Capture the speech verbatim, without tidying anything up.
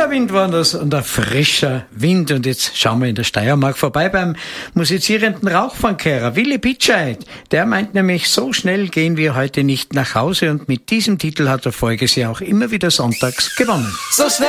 Wind war das und ein frischer Wind. Und jetzt schauen wir in der Steiermark vorbei beim musizierenden Rauchfangkehrer Willi Bitscheid. Der meint nämlich, so schnell gehen wir heute nicht nach Hause. Und mit diesem Titel hat er voriges Jahr auch immer wieder sonntags gewonnen. So schnell